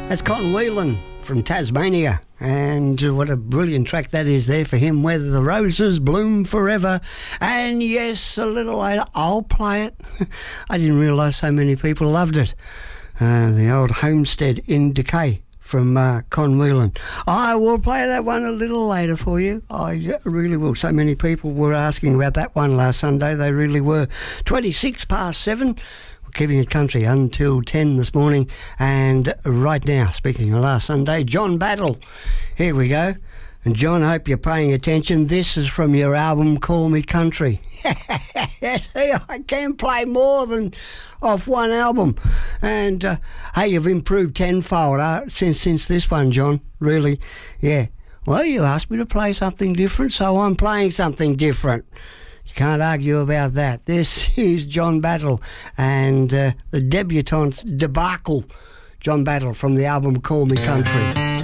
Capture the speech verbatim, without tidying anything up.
That's Con Whelan from Tasmania, and uh, what a brilliant track that is there for him. Whether the roses bloom forever, and yes, a little later I'll play it. I didn't realise so many people loved it. Uh, the old Homestead in Decay from uh, Con Whelan. I will play that one a little later for you. I really will. So many people were asking about that one last Sunday. They really were. twenty-six past seven. Keeping it country until ten this morning. And right now, speaking of last Sunday, John Battle. Here we go. And John, I hope you're paying attention. This is from your album Call Me Country. See, I can play more than off one album. And uh, hey, you've improved tenfold uh, since since this one, John. Really, yeah. Well, you asked me to play something different, so I'm playing something different. You can't argue about that. This is John Battle and uh, the Debutante's Debacle. John Battle from the album Call Me Country.